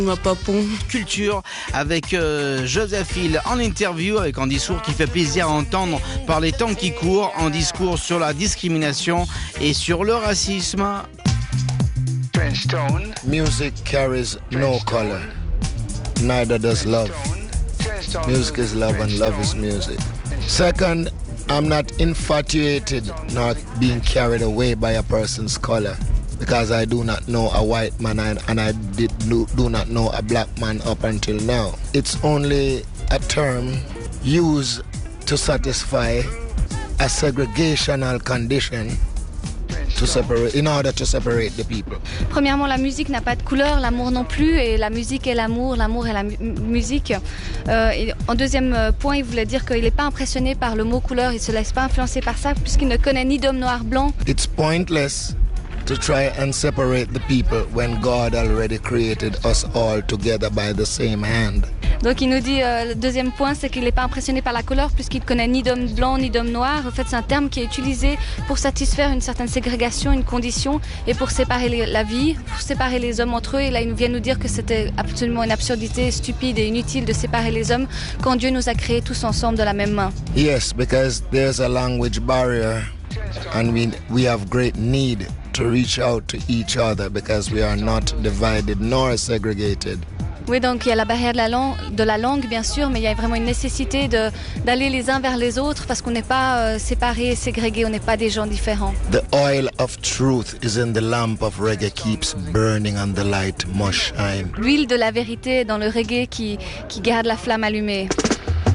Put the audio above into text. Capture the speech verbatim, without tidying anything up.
Ma papon. Culture avec euh, Joseph Hill en interview avec un discours qui fait plaisir à entendre par les temps qui courent, un discours sur la discrimination et sur le racisme. Music carries no color, neither does love. Music is love and love is music. Second, I'm not infatuated nor being carried away by a person's color, because I do not know a white man and, and I did do, do not know a black man up until now. It's only a term used to satisfy a segregational condition to separate, in order to separate the people. Premièrement, la musique n'a pas de couleur, l'amour non plus, et la musique est l'amour, l'amour est la mu- musique. Euh, et en deuxième point, il voulait dire qu'il n'est pas impressionné par le mot couleur, il ne se laisse pas influencer par ça, puisqu'il ne connaît ni d'homme noir blanc. It's pointless to try and separate the people when God already created us all together by the same hand. Donc il nous dit, euh, le deuxième point, c'est qu'il n'est pas impressionné par la couleur puisqu'il ne connaît ni d'homme blanc ni d'homme noir. En fait, c'est un terme qui est utilisé pour satisfaire une certaine ségrégation, une condition, et pour séparer les, la vie, pour séparer les hommes entre eux. Et là, il vient nous dire que c'était absolument une absurdité stupide et inutile de séparer les hommes quand Dieu nous a créés tous ensemble de la même main. Yes, because there's a language barrier and we, we have great need to reach out to each other because we are not divided nor segregated. Oui, donc il y a la barrière de la langue, de la langue bien sûr, mais il y a vraiment une nécessité de, d'aller les uns vers les autres parce qu'on n'est pas euh, séparés, ségrégés, on n'est pas des gens différents. The oil of truth is in the lamp of reggae keeps burning and the light must shine. L'huile de la vérité est dans le reggae qui, qui garde la flamme allumée.